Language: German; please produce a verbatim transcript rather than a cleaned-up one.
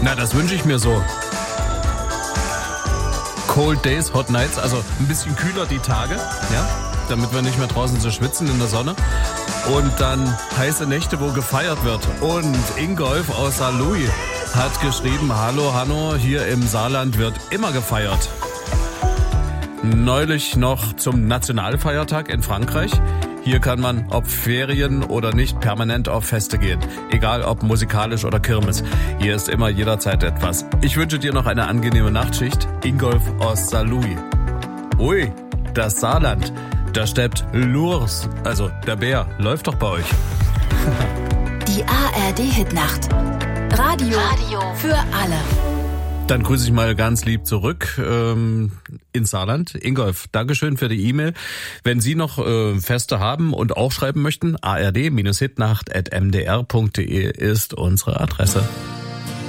Na, das wünsche ich mir so. Cold Days, Hot Nights, also ein bisschen kühler die Tage, ja, damit wir nicht mehr draußen so schwitzen in der Sonne. Und dann heiße Nächte, wo gefeiert wird. Und Ingolf aus Saarlouis hat geschrieben, hallo Hanno, hier im Saarland wird immer gefeiert. Neulich noch zum Nationalfeiertag in Frankreich. Hier kann man, ob Ferien oder nicht, permanent auf Feste gehen. Egal ob musikalisch oder Kirmes. Hier ist immer jederzeit etwas. Ich wünsche dir noch eine angenehme Nachtschicht. Ingolf aus Saarlouis. Ui, das Saarland. Da steppt Lurs, also der Bär. Läuft doch bei euch. Die A R D-Hitnacht. Radio, Radio für alle. Dann grüße ich mal ganz lieb zurück ähm, ins Saarland. Ingolf, Dankeschön für die E-Mail. Wenn Sie noch äh, Feste haben und auch schreiben möchten, a r d Bindestrich hitnacht at m d r punkt d e ist unsere Adresse.